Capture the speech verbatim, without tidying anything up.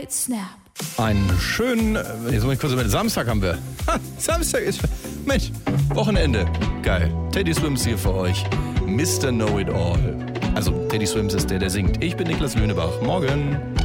Snap. Einen schönen, jetzt muss ich kurz mit Samstag haben wir. Ha, Samstag ist, Mensch, Wochenende. Geil. Teddy Swims hier für euch. Mister Know-It-All. Also, Teddy Swims ist der, der singt. Ich bin Niklas Lünebach. Morgen.